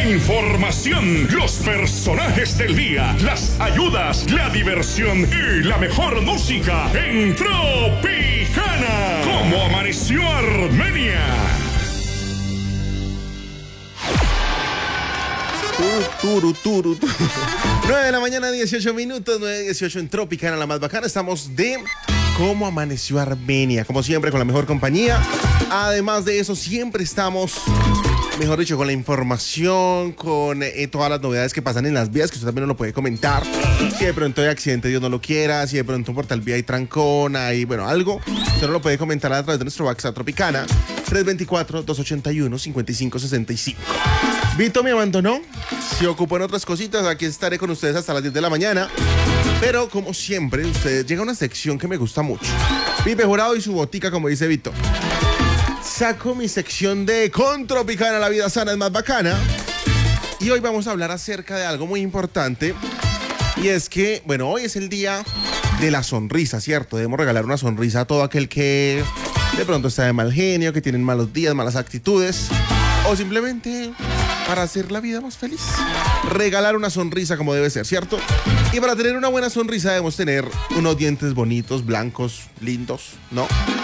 información, los personajes del día, las ayudas, la diversión y la mejor música en Tropicana. ¿Cómo amaneció Armenia? Turu. 9 de la mañana, 18 minutos, 9:18 en Tropicana, la más bacana. Estamos de ¿Cómo amaneció Armenia? Como siempre, con la mejor compañía. Además de eso, siempre estamos, mejor dicho, con la información, con todas las novedades que pasan en las vías, que usted también nos lo puede comentar. Si de pronto hay accidente, Dios no lo quiera, si de pronto por tal vía hay trancón, hay, bueno, algo, usted nos lo puede comentar a través de nuestro WhatsApp Tropicana, 324-281-5565. Vito me abandonó, se ocupó en otras cositas, aquí estaré con ustedes hasta las 10 de la mañana. Pero como siempre, ustedes llega a una sección que me gusta mucho. Pipe Jurado y su botica, como dice Vito. Saco mi sección de Con Tropicana, la vida sana es más bacana. Y hoy vamos a hablar acerca de algo muy importante. Y es que, bueno, hoy es el día de la sonrisa, ¿cierto? Debemos regalar una sonrisa a todo aquel que de pronto está de mal genio, que tienen malos días, malas actitudes. O simplemente para hacer la vida más feliz. Regalar una sonrisa como debe ser, ¿cierto? Y para tener una buena sonrisa debemos tener unos dientes bonitos, blancos, lindos, ¿no?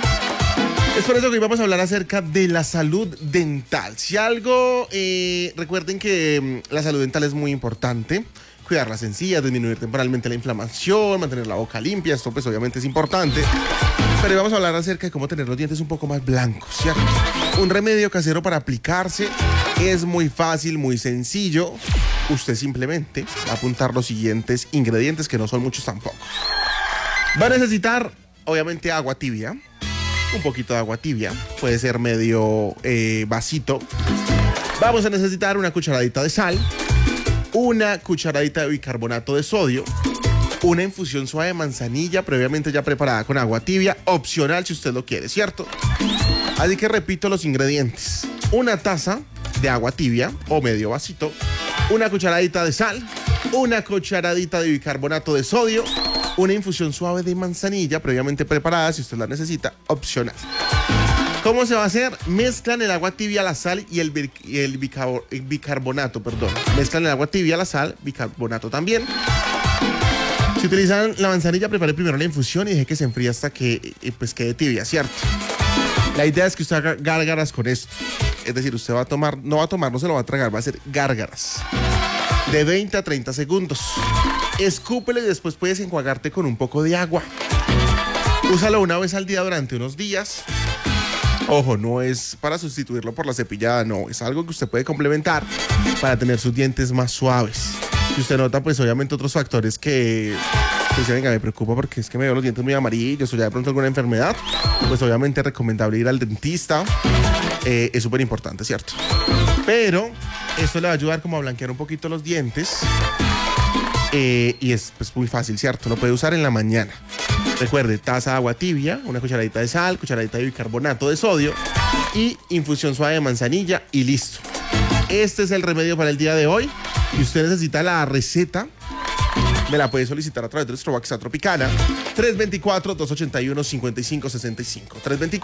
Es por eso que hoy vamos a hablar acerca de la salud dental. Si algo, recuerden que la salud dental es muy importante. Cuidar las encías, disminuir temporalmente la inflamación, mantener la boca limpia, esto pues obviamente es importante. Pero hoy vamos a hablar acerca de cómo tener los dientes un poco más blancos, ¿cierto? Un remedio casero para aplicarse es muy fácil, muy sencillo. Usted simplemente va a apuntar los siguientes ingredientes, que no son muchos tampoco. Va a necesitar, obviamente, agua tibia. Un poquito de agua tibia. Puede ser medio vasito. Vamos a necesitar una cucharadita de sal. Una cucharadita de bicarbonato de sodio. Una infusión suave de manzanilla previamente ya preparada con agua tibia. Opcional si usted lo quiere, ¿cierto? Así que repito los ingredientes. Una taza de agua tibia o medio vasito. Una cucharadita de sal, una cucharadita de bicarbonato de sodio, una infusión suave de manzanilla previamente preparada, si usted la necesita, opcional. ¿Cómo se va a hacer? Mezclan el agua tibia, la sal y el bicarbonato, perdón. Mezclan el agua tibia, la sal, bicarbonato también. Si utilizan la manzanilla, prepare primero la infusión y deje que se enfríe hasta que pues quede tibia, ¿cierto? La idea es que usted haga gárgaras con esto. Es decir, usted va a tomar, no se lo va a tragar, va a hacer gárgaras. De 20 a 30 segundos. Escúpelo y después puedes enjuagarte con un poco de agua. Úsalo una vez al día durante unos días. Ojo, no es para sustituirlo por la cepillada, no. Es algo que usted puede complementar para tener sus dientes más suaves. Si usted nota, pues obviamente otros factores que dice, venga, me preocupa porque es que me veo los dientes muy amarillos o ya de pronto alguna enfermedad, pues obviamente es recomendable ir al dentista. Es súper importante, ¿cierto? Pero esto le va a ayudar como a blanquear un poquito los dientes. Y es pues muy fácil, ¿cierto? Lo puede usar en la mañana. Recuerde, taza de agua tibia, una cucharadita de sal, cucharadita de bicarbonato de sodio y infusión suave de manzanilla y listo. Este es el remedio para el día de hoy. Y usted necesita la receta, me la puede solicitar a través de nuestro WhatsApp Tropicana, 324-281-5565.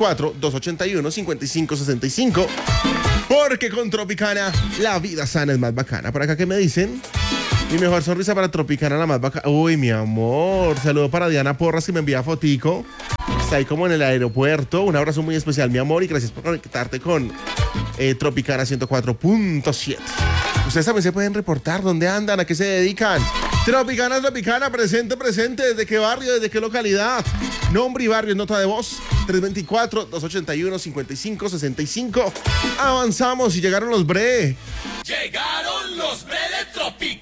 324-281-5565. Porque con Tropicana, la vida sana es más bacana. Por acá, ¿qué me dicen? Mi mejor sonrisa para Tropicana, la más bacana. Uy, mi amor. Saludo para Diana Porras, que me envía fotico. Está ahí como en el aeropuerto. Un abrazo muy especial, mi amor. Y gracias por conectarte con Tropicana 104.7. Ustedes también se pueden reportar dónde andan, a qué se dedican. Tropicana, presente. ¿Desde qué barrio, desde qué localidad? Nombre y barrio, nota de voz. 324-281-5565. Avanzamos y llegaron los bre. Llegaron los bre de Tropicana.